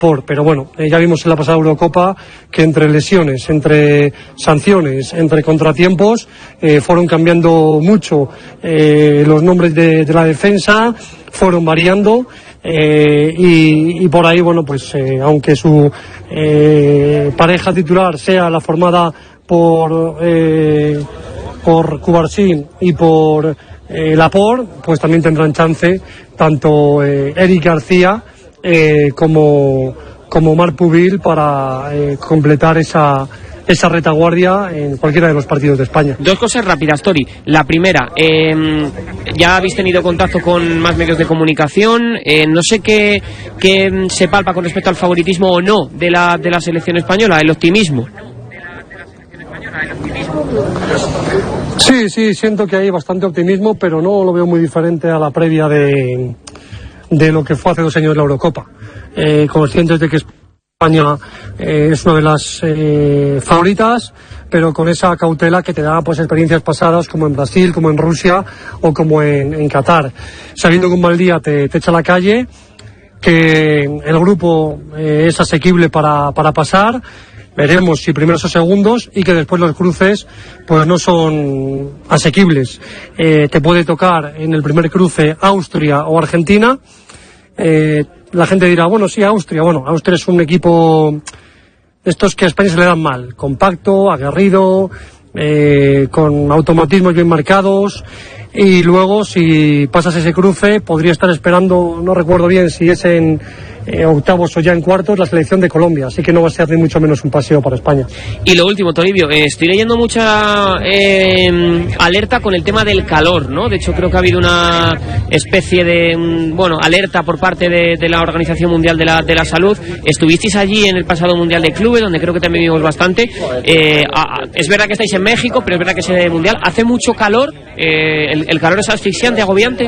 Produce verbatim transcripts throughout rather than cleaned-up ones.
por, pero bueno, eh, ya vimos en la pasada Eurocopa que entre lesiones, entre sanciones, entre contratiempos, eh, fueron cambiando mucho eh, los nombres de, de la defensa, fueron variando. Eh, y, y por ahí, bueno, pues eh, aunque su eh, pareja titular sea la formada por eh, por Cubarsí y por eh, Laporte, pues también tendrán chance tanto eh, Eric García eh, como como Marc Pubil para eh, completar esa esa retaguardia en cualquiera de los partidos de España. Dos cosas rápidas, Tori. La primera, eh, ya habéis tenido contacto con más medios de comunicación, eh, no sé qué, qué se palpa con respecto al favoritismo o no de la, de la selección española, el optimismo. Sí, sí, siento que hay bastante optimismo, pero no lo veo muy diferente a la previa de, de lo que fue hace dos años la Eurocopa. Eh, conscientes de que España eh, es una de las eh, favoritas, pero con esa cautela que te da pues experiencias pasadas como en Brasil, como en Rusia o como en, en Qatar, sabiendo que un mal día te, te echa a la calle, que el grupo eh, es asequible para, para pasar, veremos si primeros o segundos, y que después los cruces pues no son asequibles. Eh, te puede tocar en el primer cruce Austria o Argentina. eh, La gente dirá, bueno, sí, Austria. Bueno, Austria es un equipo de estos que a España se le dan mal. Compacto, aguerrido, eh, con automatismos bien marcados. Y luego, si pasas ese cruce, podría estar esperando, no recuerdo bien si es en eh, octavos o ya en cuartos, la selección de Colombia. Así que no va a ser ni mucho menos un paseo para España. Y lo último, Toribio, eh, estoy leyendo mucha eh, alerta con el tema del calor, ¿no? De hecho, creo que ha habido una especie de, um, bueno, alerta por parte de, de la Organización Mundial de la, de la Salud. Estuvisteis allí en el pasado Mundial de Clubes, donde creo que también vimos bastante. Eh, a, es verdad que estáis en México, pero es verdad que ese Mundial hace mucho calor. Eh, el, el calor es asfixiante, agobiante.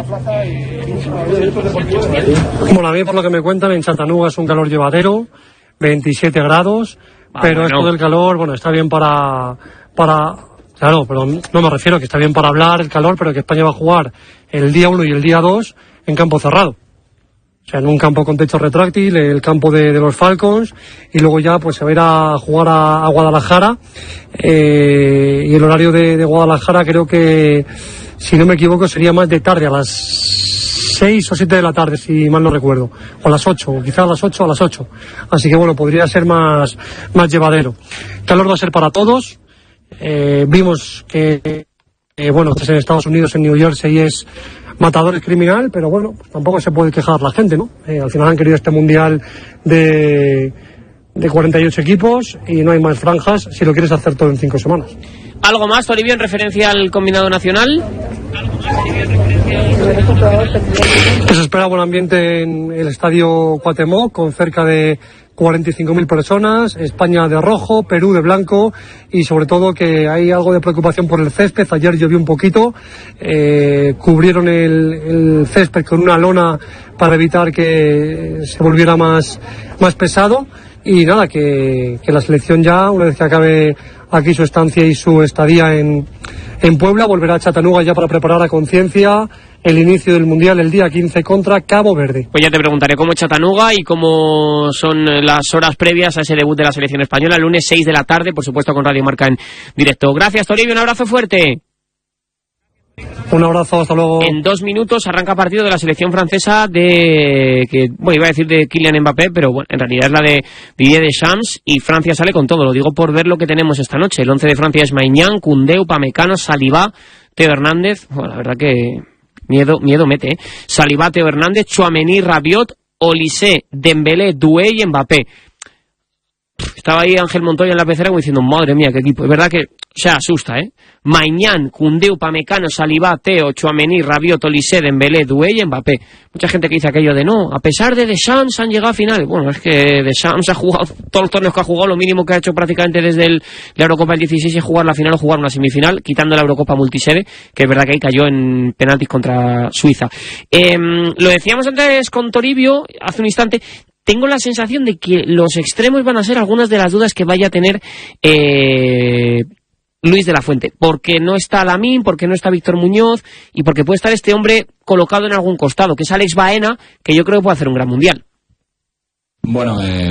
Bueno, a mí, por lo que me cuentan, en Chattanooga es un calor llevadero, veintisiete grados, ah, pero bueno, esto del calor, bueno, está bien para, para, claro, pero no me refiero que está bien para hablar el calor, pero que España va a jugar el día uno y el día dos en campo cerrado. O sea, en un campo con techo retráctil, el campo de, de los Falcons, y luego ya pues se va a ir a jugar a, a Guadalajara, eh, y el horario de, de Guadalajara creo que, si no me equivoco, sería más de tarde, a las seis o siete de la tarde, si mal no recuerdo, o a las ocho, o quizás a las ocho o a las ocho. Así que bueno, podría ser más, más llevadero. Calor va a ser para todos. Eh, vimos que, eh, bueno, pues en Estados Unidos, en New Jersey, es matador, es criminal, pero bueno, pues tampoco se puede quejar la gente, ¿no? Eh, al final han querido este mundial de, de cuarenta y ocho equipos y no hay más franjas si lo quieres hacer todo en cinco semanas. ¿Algo más, Toribio, en referencia al combinado nacional? Que se espera buen ambiente en el estadio Cuauhtémoc, con cerca de cuarenta y cinco mil personas, España de rojo, Perú de blanco, y sobre todo que hay algo de preocupación por el césped. Ayer llovió un poquito, eh, cubrieron el, el césped con una lona para evitar que se volviera más, más pesado, y nada, que, que la selección ya, una vez que acabe aquí su estancia y su estadía en, en Puebla, volverá a Chattanooga ya para preparar a conciencia el inicio del Mundial el día quince contra Cabo Verde. Pues ya te preguntaré cómo es Chattanooga y cómo son las horas previas a ese debut de la selección española, el lunes seis de la tarde, por supuesto con Radio Marca en directo. Gracias, Toribio, un abrazo fuerte. Un abrazo, hasta luego. En dos minutos arranca partido de la selección francesa de, que bueno, iba a decir de Kylian Mbappé, pero bueno, en realidad es la de Didier Deschamps, y Francia sale con todo. Lo digo por ver lo que tenemos esta noche. El once de Francia es Maignan, Koundé, Upamecano, Saliba, Teo Hernández. Bueno, la verdad que miedo, miedo mete, ¿eh? Saliba, Teo Hernández, Tchouaméni, Rabiot, Olise, Dembélé, Doué y Mbappé. Estaba ahí Ángel Montoya en la pecera como diciendo, madre mía, qué equipo. Es verdad que, o sea, asusta, ¿eh? Maignan, Koundé, Upamecano, Saliba, Teo, Tchouaméni, Rabiot, Olise, Dembélé, Doué y Mbappé. Mucha gente que dice aquello de no, a pesar de Deschamps han llegado a finales. Bueno, es que Deschamps ha jugado todos los torneos que ha jugado, lo mínimo que ha hecho prácticamente desde el, la Eurocopa del dieciséis es jugar la final o jugar una semifinal, quitando la Eurocopa multisede, que es verdad que ahí cayó en penaltis contra Suiza. Eh, lo decíamos antes con Toribio, hace un instante. Tengo la sensación de que los extremos van a ser algunas de las dudas que vaya a tener eh, Luis de la Fuente. Porque no está Lamine, porque no está Víctor Muñoz y porque puede estar este hombre colocado en algún costado, que es Alex Baena, que yo creo que puede hacer un gran mundial. Bueno, eh...